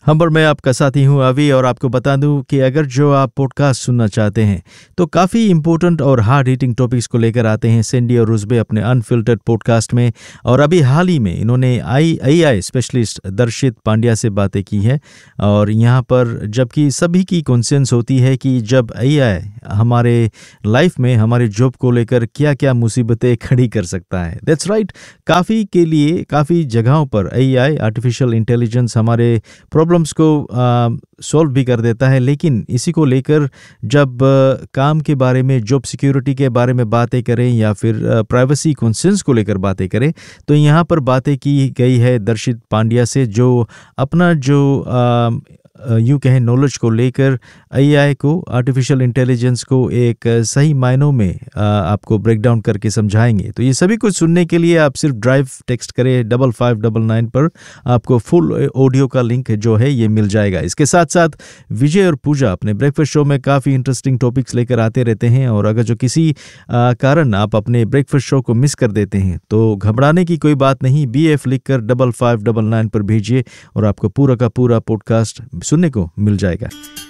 पर मैं आपका साथी हूँ अभी, और आपको बता दूं कि अगर जो आप पॉडकास्ट सुनना चाहते हैं तो काफ़ी इंपॉर्टेंट और हार्ड हिटिंग टॉपिक्स को लेकर आते हैं सैंडी और रुजबे अपने अनफिल्टर्ड पॉडकास्ट में। और अभी हाल ही में इन्होंने एआई स्पेशलिस्ट दर्शित पांड्या से बातें की है। और यहाँ पर जबकि सभी की कॉन्सेंस होती है कि जब एआई हमारे लाइफ में हमारे जॉब को लेकर क्या क्या मुसीबतें खड़ी कर सकता है। दैट्स राइट, काफ़ी के लिए काफ़ी जगहों पर एआई आर्टिफिशियल इंटेलिजेंस हमारे प्रॉब्लम्स को सॉल्व भी कर देता है। लेकिन इसी को लेकर जब काम के बारे में, जॉब सिक्योरिटी के बारे में बातें करें या फिर प्राइवेसी कंसर्न्स को लेकर बातें करें, तो यहाँ पर बातें की गई है दर्शित पांड्या से, जो अपना जो यूँ कहें नॉलेज को लेकर एआई को, आर्टिफिशियल इंटेलिजेंस को एक सही मायनों में आपको ब्रेक डाउन करके समझाएंगे। तो ये सभी कुछ सुनने के लिए आप सिर्फ ड्राइव टेक्स्ट करें 5599 पर, आपको फुल ऑडियो का लिंक जो है ये मिल जाएगा। इसके साथ साथ विजय और पूजा अपने ब्रेकफास्ट शो में काफ़ी इंटरेस्टिंग टॉपिक्स लेकर आते रहते हैं। और अगर जो किसी कारण आप अपने ब्रेकफास्ट शो को मिस कर देते हैं तो घबराने की कोई बात नहीं, BF लिखकर 5599 पर भेजिए और आपको पूरा का पूरा पॉडकास्ट सुनने को मिल जाएगा।